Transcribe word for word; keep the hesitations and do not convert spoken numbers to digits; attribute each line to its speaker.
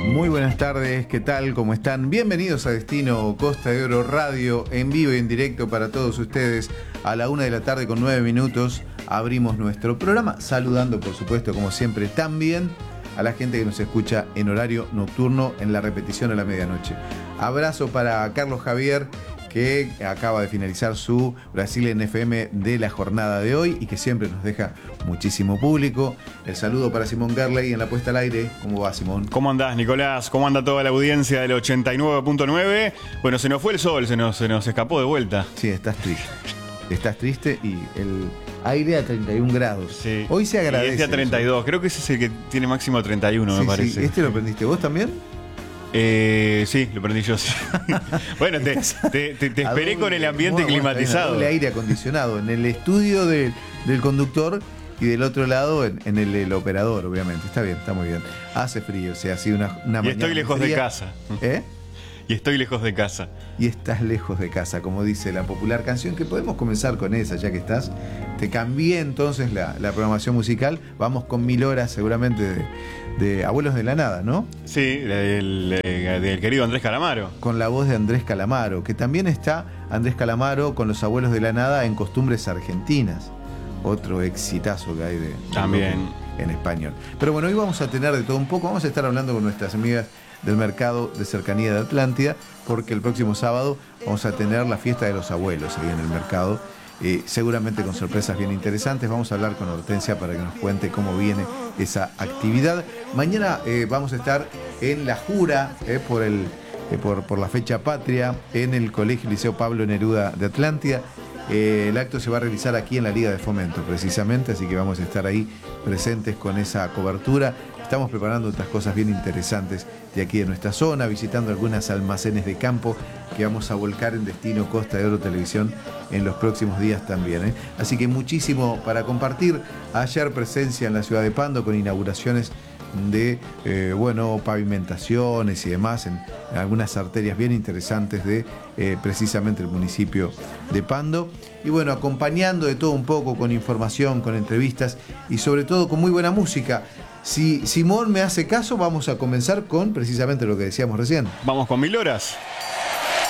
Speaker 1: Muy buenas tardes, ¿qué tal? ¿Cómo están? Bienvenidos a Destino Costa de Oro Radio, en vivo y en directo para todos ustedes. A la una de la tarde con nueve minutos abrimos nuestro programa, saludando por supuesto como siempre también a la gente que nos escucha en horario nocturno en la repetición a la medianoche. Abrazo para Carlos Javier, que acaba de finalizar su Brasil en F M de la jornada de hoy y que siempre nos deja muchísimo público. El saludo para Simón Garley en la puesta al aire. ¿Cómo va, Simón?
Speaker 2: ¿Cómo andás, Nicolás? ¿Cómo anda toda la audiencia del ochenta y nueve punto nueve? Bueno, se nos fue el sol, se nos, se nos escapó de vuelta.
Speaker 1: Sí, estás triste. Estás triste y el aire a treinta y un grados.
Speaker 2: Sí.
Speaker 1: Hoy se agradece.
Speaker 2: Y este a treinta y dos. Eso. Creo que ese es el que tiene máximo a treinta y uno,
Speaker 1: sí,
Speaker 2: me parece.
Speaker 1: Sí. ¿Este lo prendiste vos también?
Speaker 2: Eh, sí, lo prendí yo. Sí. Bueno, te, te, te, te esperé doble, con el ambiente bueno, climatizado.
Speaker 1: Doble aire acondicionado en el estudio de, del conductor y del otro lado en, en el, el operador, obviamente. Está bien, está muy bien. Hace frío, o sea, así una, una
Speaker 2: y
Speaker 1: mañana.
Speaker 2: Estoy lejos
Speaker 1: fría.
Speaker 2: de casa.
Speaker 1: ¿Eh?
Speaker 2: Y estoy lejos de casa.
Speaker 1: Y estás lejos de casa, como dice la popular canción, que podemos comenzar con esa, ya que estás. Te cambié entonces la, la programación musical. Vamos con mil horas seguramente de, de Abuelos de la Nada, ¿no?
Speaker 2: Sí, del, del, del querido Andrés Calamaro.
Speaker 1: Con la voz de Andrés Calamaro, que también está Andrés Calamaro con Los Abuelos de la Nada en Costumbres Argentinas. Otro exitazo que hay de, de
Speaker 2: también
Speaker 1: en español. Pero bueno, hoy vamos a tener de todo un poco. Vamos a estar hablando con nuestras amigas del mercado de cercanía de Atlántida, porque el próximo sábado vamos a tener la fiesta de los abuelos ahí en el mercado, eh, seguramente con sorpresas bien interesantes. Vamos a hablar con Hortensia para que nos cuente cómo viene esa actividad. Mañana eh, vamos a estar en La Jura, eh, por, el, eh, por, por la fecha patria, en el Colegio Liceo Pablo Neruda de Atlántida. Eh, el acto se va a realizar aquí en la Liga de Fomento, precisamente, así que vamos a estar ahí presentes con esa cobertura. Estamos preparando otras cosas bien interesantes de aquí de nuestra zona, visitando algunos almacenes de campo que vamos a volcar en Destino Costa de Oro Televisión en los próximos días también, ¿eh? Así que muchísimo para compartir. Ayer presencia en la ciudad de Pando con inauguraciones de eh, bueno, pavimentaciones y demás en, en algunas arterias bien interesantes de eh, precisamente el municipio de Pando. Y bueno, acompañando de todo un poco con información, con entrevistas y sobre todo con muy buena música. Si Simón me hace caso, vamos a comenzar con precisamente lo que decíamos recién.
Speaker 2: Vamos con mil horas.